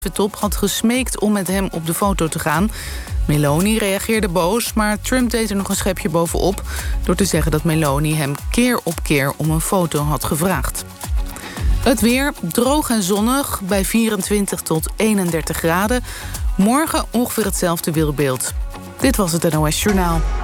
De top had gesmeekt om met hem op de foto te gaan. Meloni reageerde boos, maar Trump deed er nog een schepje bovenop door te zeggen dat Meloni hem keer op keer om een foto had gevraagd. Het weer, droog en zonnig, bij 24 tot 31 graden. Morgen ongeveer hetzelfde weerbeeld. Dit was het NOS Journaal.